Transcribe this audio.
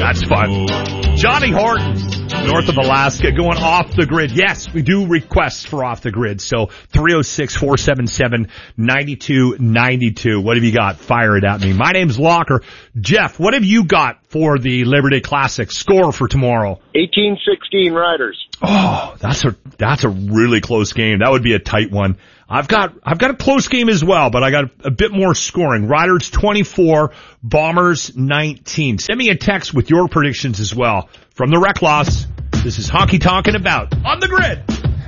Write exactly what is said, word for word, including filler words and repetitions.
That's fun. Johnny Horton, north of Alaska, going off the grid. Yes, we do requests for off the grid. So three oh six, four seven seven, nine two nine two. What have you got? Fire it at me. My name's Locker. Jeff, what have you got for the Labor Day Classic score for tomorrow? eighteen sixteen Riders. Oh, that's a, that's a really close game. That would be a tight one. I've got, I've got a close game as well, but I got a bit more scoring. Riders twenty-four, Bombers nineteen. Send me a text with your predictions as well. From the Rec Loss, this is Honky Tonkin' About on the Grid.